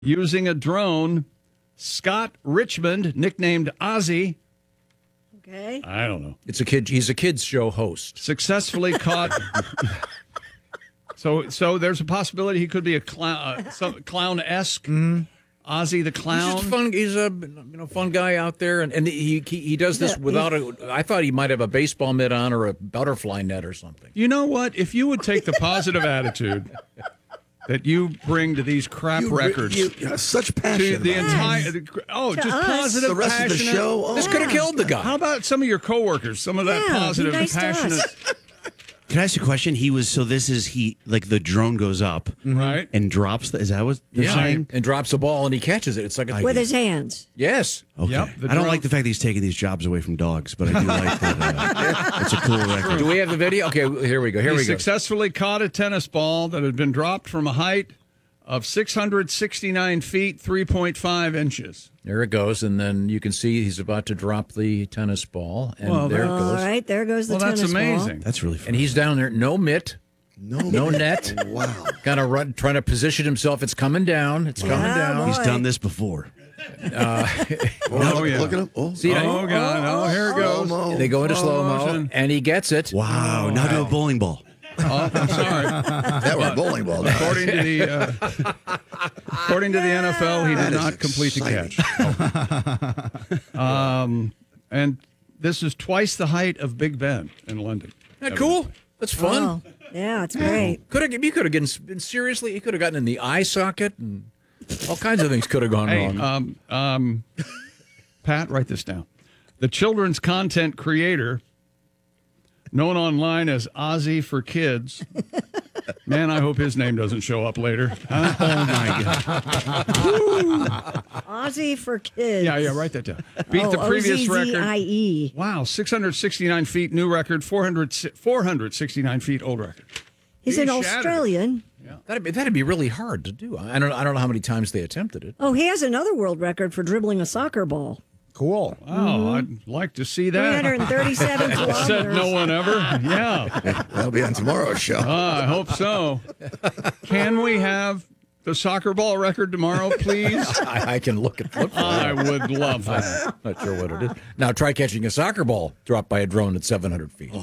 using a drone. Scott Richmond, nicknamed Ozzy. Okay. I don't know. He's a kids show host. Successfully caught. So there's a possibility he could be a clown, clown-esque. Ozzy the clown. He's just fun. He's a fun guy out there, and he does this without a. I thought he might have a baseball mitt on or a butterfly net or something. You know what? If you would take the positive attitude that you bring to these crap records, you have such passion. to the about it. entire just us. positive, The rest passionate. of the show. Oh, This could have killed the guy. How about some of your coworkers? Some of that Yeah, be positive, nice to passionate, us. Can I ask you a question? The drone goes up right? and drops. Is that what they're saying? and drops a ball and he catches it. It's like a With his hands. yes. Okay. Yep, the I don't drone- like the fact that he's taking these jobs away from dogs, but I do like that. It's a cool record. Do we have the video? Okay, here we go. Here He we go. successfully caught a tennis ball that had been dropped from a height of 669 feet, 3.5 inches. There it goes, and then you can see he's about to drop the tennis ball, and Well, there it All goes. right, there goes the Well, that's tennis ball. amazing. That's really fun. And he's down there, no mitt, no net. Wow. Kind of trying to position himself. It's coming down. It's coming down. He's boy. done this before. Oh, yeah. Look at him. Oh, See, Oh, God. Oh, here it goes. slow-mo. they go into Slow slow mo, motion. and he gets it. Wow. Now do a bowling ball. Oh, I'm sorry. That were a bowling ball. According to the NFL, he That did is not complete the exciting. catch. And this is twice the height of Big Ben in London. Isn't that cool? That's fun. Oh, yeah, it's great. You could have been seriously. He could have gotten in the eye socket, and all kinds of things could have gone Hey, wrong. Pat, write this down. The children's content creator, known online as Ozzy for Kids. Man, I hope his name doesn't show up later. Huh? Oh, my God. Ozzy for kids. Yeah, write that down. Beat the previous record. Ozzie. Wow, 669 feet, new record, 469 feet, old record. He's He an shattered it. Australian. That'd be really hard to do. I don't know how many times they attempted it. Oh, he has another world record for dribbling a soccer ball. Cool. Oh, I'd like to see that. 337 kilometers. Said no one ever. Yeah, That'll be on tomorrow's show. I hope so. Can we have the soccer ball record tomorrow, please? I can look for I that. would love that. Not sure what it is. Now try catching a soccer ball dropped by a drone at 700 feet.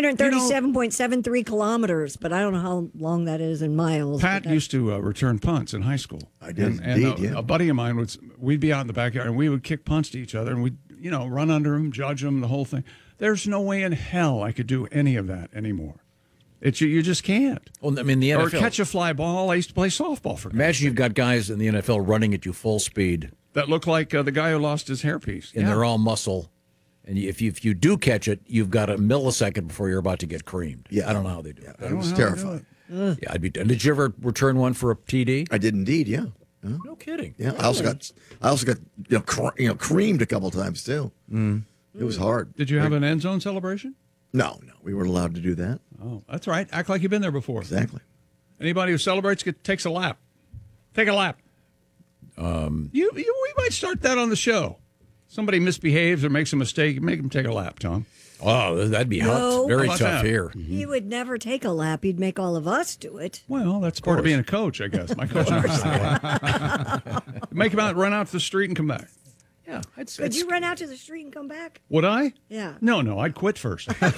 337.73 kilometers, but I don't know how long that is in miles. Pat but used to return punts in high school. I did And indeed, yeah. a buddy of mine we'd be out in the backyard and we would kick punts to each other and we'd run under them, judge them, the whole thing. There's no way in hell I could do any of that anymore. You just can't. Well, I mean, the NFL. Or catch a fly ball. I used to play softball for guys Imagine you've got guys in the NFL running at you full speed, that look like the guy who lost his hairpiece. and they're all muscle. And if you do catch it, you've got a millisecond before you're about to get creamed. Yeah. I don't know how they do it. It was terrifying. Yeah, I'd be. Did you ever return one for a TD? I did indeed, yeah. No kidding. Yeah, I also got creamed a couple times too. It was hard. Did you have an end zone celebration? No, we weren't allowed to do that. Oh, that's right. Act like you've been there before. Exactly. Anybody who celebrates takes a lap. Take a lap. We might start that on the show. Somebody misbehaves or makes a mistake, make them take a lap, Tom. Oh, that'd be No. very How about tough that? here. he would never take a lap. He'd make all of us do it. Well, that's part of being a coach, I guess. My coach never said that. Make him run out to the street and come back. Yeah, I'd say. Could you run out to the street and come back? Would I? Yeah. No, I'd quit first. But,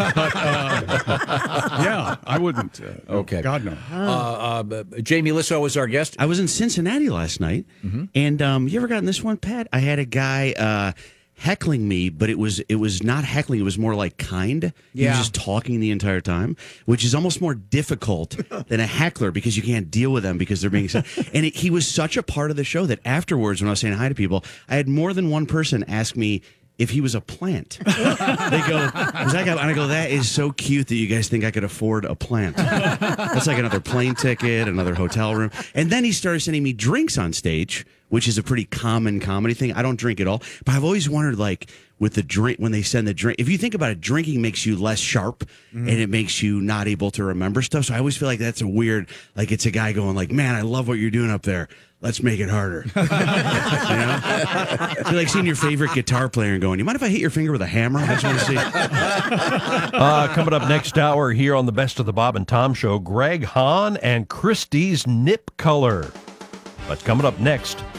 yeah, I wouldn't. Okay. God, no. Jamie Lissow is our guest. I was in Cincinnati last night, and you ever gotten this one, Pat? I had a guy heckling me, but it was not heckling. It was more like kind. He was just talking the entire time, which is almost more difficult than a heckler because you can't deal with them because they're being. And he was such a part of the show that afterwards, when I was saying hi to people, I had more than one person ask me if he was a plant. They go, and I go, that is so cute that you guys think I could afford a plant. That's like another plane ticket, another hotel room. And then he started sending me drinks on stage, which is a pretty common comedy thing. I don't drink at all, but I've always wondered, like, with the drink, when they send the drink, if you think about it, drinking makes you less sharp and it makes you not able to remember stuff. So I always feel like that's a weird, like, it's a guy going like, man, I love what you're doing up there. Let's make it harder. You know? You're like seeing your favorite guitar player and going, you mind if I hit your finger with a hammer? I just want to see. Coming up next hour here on the Best of the Bob and Tom Show, Greg Hahn and Christie's Nip Color. That's coming up next